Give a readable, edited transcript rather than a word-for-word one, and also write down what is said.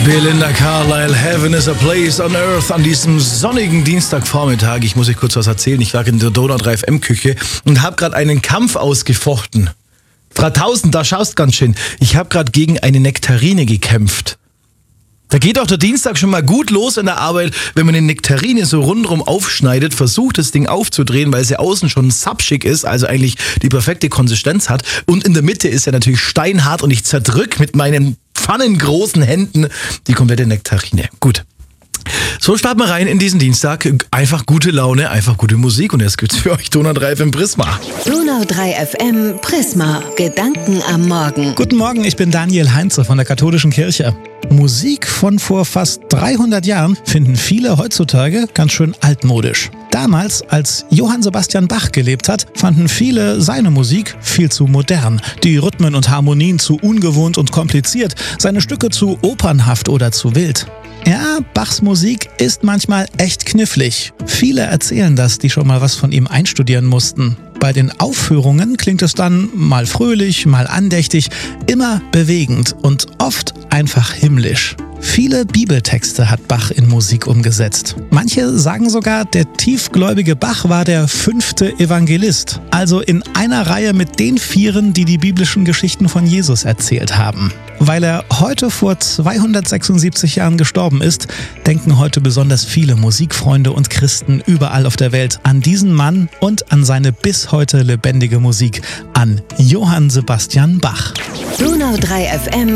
Belinda Carlisle, Heaven is a Place on Earth, an diesem sonnigen Dienstagvormittag. Ich muss euch kurz was erzählen. Ich lag in der Donau 3 FM Küche und habe gerade einen Kampf ausgefochten. Frau Tausend, da schaust ganz schön. Ich habe gerade gegen eine Nektarine gekämpft. Da geht auch der Dienstag schon mal gut los in der Arbeit, wenn man eine Nektarine so rundherum aufschneidet, versucht das Ding aufzudrehen, weil sie außen schon sapschig ist, also eigentlich die perfekte Konsistenz hat. Und in der Mitte ist ja natürlich steinhart und ich zerdrück mit meinen pfannengroßen Händen die komplette Nektarine. Gut. So starten wir rein in diesen Dienstag. Einfach gute Laune, einfach gute Musik und jetzt gibt's für euch Donau 3 FM Prisma. Donau 3 FM Prisma. Gedanken am Morgen. Guten Morgen, ich bin Daniel Heinze von der Katholischen Kirche. Musik von vor fast 300 Jahren finden viele heutzutage ganz schön altmodisch. Damals, als Johann Sebastian Bach gelebt hat, fanden viele seine Musik viel zu modern. Die Rhythmen und Harmonien zu ungewohnt und kompliziert, seine Stücke zu opernhaft oder zu wild. Ja, Bachs Musik ist manchmal echt knifflig. Viele erzählen das, die schon mal was von ihm einstudieren mussten. Bei den Aufführungen klingt es dann mal fröhlich, mal andächtig, immer bewegend und oft einfach himmlisch. Viele Bibeltexte hat Bach in Musik umgesetzt. Manche sagen sogar, der tiefgläubige Bach war der 5. Evangelist, also in einer Reihe mit den 4, die die biblischen Geschichten von Jesus erzählt haben. Weil er heute vor 276 Jahren gestorben ist, denken heute besonders viele Musikfreunde und Christen überall auf der Welt an diesen Mann und an seine bis heute lebendige Musik, an Johann Sebastian Bach. Donau 3 FM